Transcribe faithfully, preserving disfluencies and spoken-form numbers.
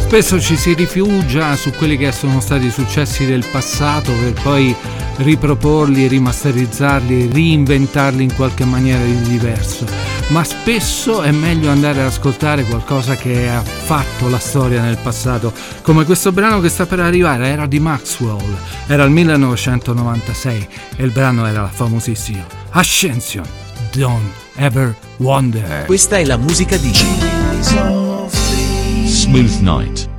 Spesso ci si rifugia su quelli che sono stati i successi del passato per poi riproporli, rimasterizzarli, reinventarli in qualche maniera di diverso, ma spesso è meglio andare ad ascoltare qualcosa che ha fatto la storia nel passato, come questo brano che sta per arrivare. Era di Maxwell, era il millenovecentonovantasei e il brano era la famosissima Ascension, Don't Ever Wonder. Questa è la musica di Smooth Night.